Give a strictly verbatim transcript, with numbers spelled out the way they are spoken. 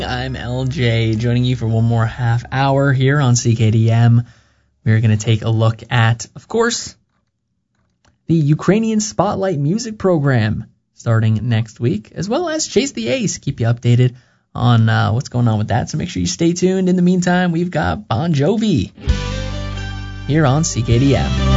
I'm L J, joining you for one more half hour here on C K D M. We're going to take a look at, of course, the Ukrainian Spotlight Music Program starting next week, as well as Chase the Ace. Keep you updated on uh, what's going on with that, so make sure you stay tuned. In the meantime, we've got Bon Jovi here on C K D M.